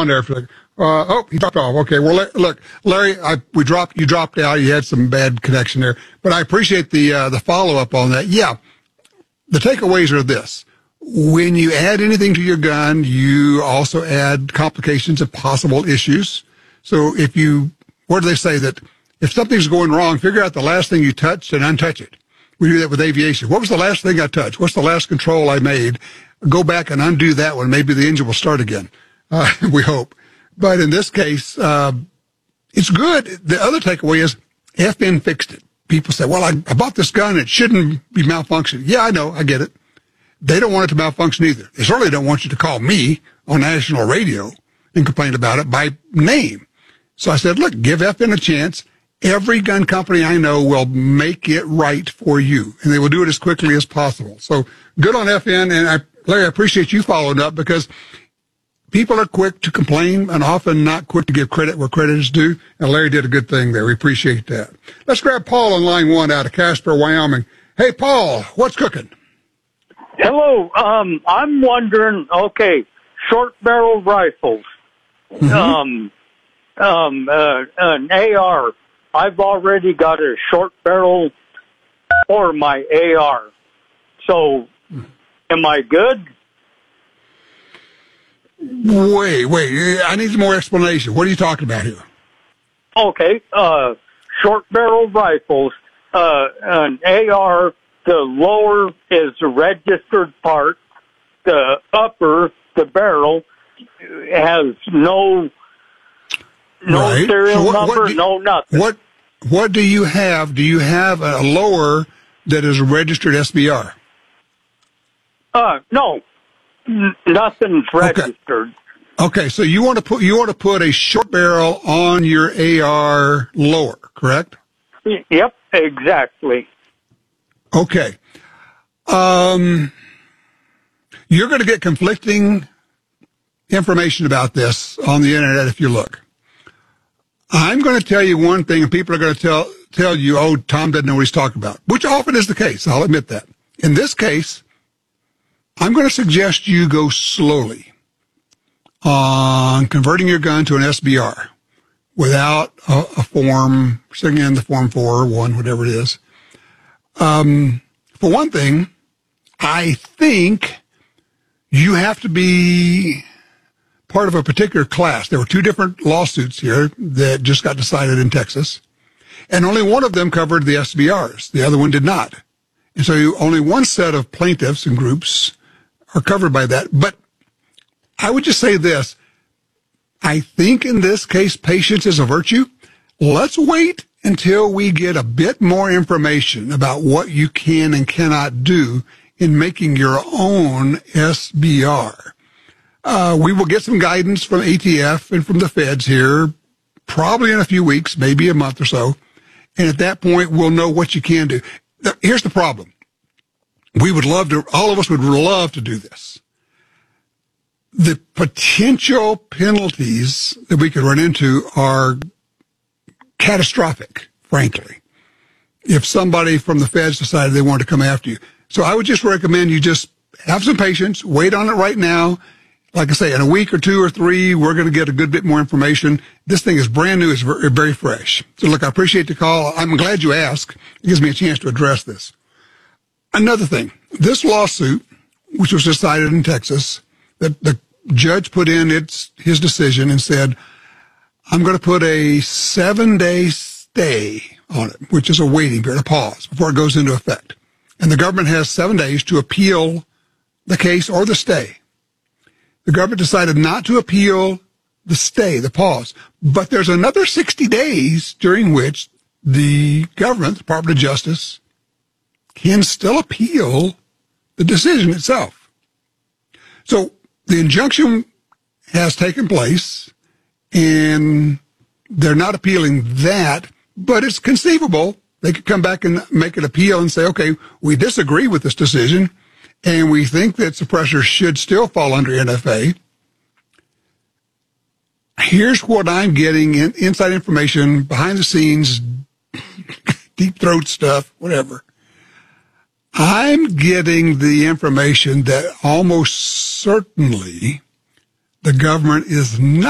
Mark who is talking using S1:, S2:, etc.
S1: on there for he dropped off. Okay, well, look, Larry, you dropped out. You had some bad connection there, but I appreciate the follow-up on that. Yeah, the takeaways are this. When you add anything to your gun, you also add complications and possible issues. So what do they say? That if something's going wrong, figure out the last thing you touched and untouch it. We do that with aviation. What was the last thing I touched? What's the last control I made? Go back and undo that one. Maybe the engine will start again. We hope. But in this case, it's good. The other takeaway is FN fixed it. People say, well, I bought this gun. It shouldn't be malfunctioning. Yeah, I know. I get it. They don't want it to malfunction either. They certainly don't want you to call me on national radio and complain about it by name. So I said, look, give FN a chance. Every gun company I know will make it right for you, and they will do it as quickly as possible. So good on FN, and Larry, I appreciate you following up because people are quick to complain and often not quick to give credit where credit is due, and Larry did a good thing there. We appreciate that. Let's grab Paul on line 1 out of Casper, Wyoming. Hey, Paul, what's cooking?
S2: Hello. I'm wondering, okay, short barrel rifles, an AR. I've already got a short barrel for my AR. So, am I good?
S1: Wait. I need some more explanation. What are you talking about here?
S2: Okay. Short barrel rifles, an AR, the lower is the registered part. The upper, the barrel, has no
S1: right.
S2: serial number, no nothing.
S1: What do you have? Do you have a lower that is a registered SBR?
S2: No, nothing's registered.
S1: Okay, so you want to put a short barrel on your AR lower, correct?
S2: Yep, exactly.
S1: Okay. You're going to get conflicting information about this on the internet if you look. I'm going to tell you one thing, and people are going to tell you, oh, Tom doesn't know what he's talking about, which often is the case. I'll admit that. In this case, I'm going to suggest you go slowly on converting your gun to an SBR without a form, sitting in the Form 4 or 1, whatever it is. For one thing, I think you have to be part of a particular class. There were 2 different lawsuits here that just got decided in Texas, and only one of them covered the SBRs. The other one did not. And so only one set of plaintiffs and groups are covered by that. But I would just say this. I think in this case, patience is a virtue. Let's wait until we get a bit more information about what you can and cannot do in making your own SBR. We will get some guidance from ATF and from the feds here, probably in a few weeks, maybe a month or so. And at that point, we'll know what you can do. Here's the problem. All of us would love to do this. The potential penalties that we could run into are catastrophic, frankly, if somebody from the feds decided they wanted to come after you. So I would just recommend you just have some patience, wait on it right now. Like I say, in a week or 2 or 3, we're going to get a good bit more information. This thing is brand new. It's very, very fresh. So look, I appreciate the call. I'm glad you asked. It gives me a chance to address this. Another thing, this lawsuit, which was decided in Texas, that the judge put in his decision and said, I'm going to put a 7-day stay on it, which is a waiting period, a pause before it goes into effect. And the government has 7 days to appeal the case or the stay. The government decided not to appeal the stay, the pause, but there's another 60 days during which the government, the Department of Justice, can still appeal the decision itself. So the injunction has taken place, and they're not appealing that, but it's conceivable they could come back and make an appeal and say, okay, we disagree with this decision, and we think that suppressors should still fall under NFA. Here's what I'm getting, inside information, behind the scenes, deep throat stuff, whatever. I'm getting the information that almost certainly the government is not